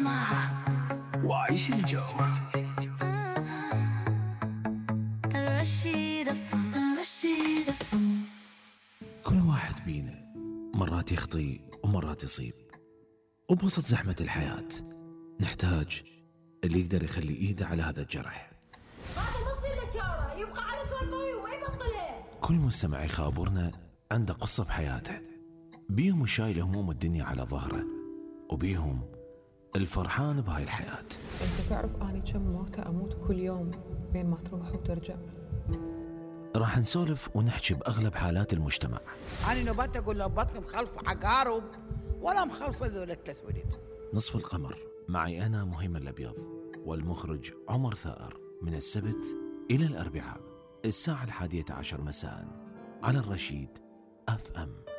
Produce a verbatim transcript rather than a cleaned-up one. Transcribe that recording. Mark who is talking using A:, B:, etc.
A: وعيش الجو. كل واحد بينا مرات يخطي ومرات يصيب، وبوسط زحمة الحياة نحتاج اللي يقدر يخلي ايده على هذا الجرح.
B: هذا نص النجارة يبقى على سولفوي وما يبطله.
A: كل مستمع يخابرنا عنده قصة بحياته، بيهم شايل هموم الدنيا على ظهره، وبيهم الفرحان بهاي الحياة.
C: انت تعرف اني كم موتة اموت كل يوم بين ما تروح وترجع؟
A: راح نسولف ونحكي بأغلب حالات المجتمع.
D: أنا نبات أقول له بطني مخلف عقارب ولا مخلف ذول التسويد.
A: نصف القمر معي أنا مهيم الأبيض والمخرج عمر ثائر، من السبت إلى الأربعاء الساعة الحادية عشر مساء على الرشيد أف أم.